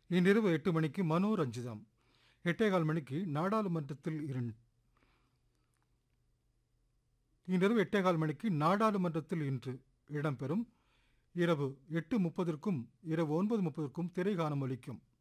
இன்றிரவு 8 மணிக்கு மனோரஞ்சிதம். 8:15 மணிக்கு நாடாளுமன்றத்தில் இன்றிரவு 8:15 மணிக்கு நாடாளுமன்றத்தில் இன்று இடம்பெறும். இரவு 8:30க்கும் இரவு 9:30க்கும் திரைகாணம் ஒலிக்கும்.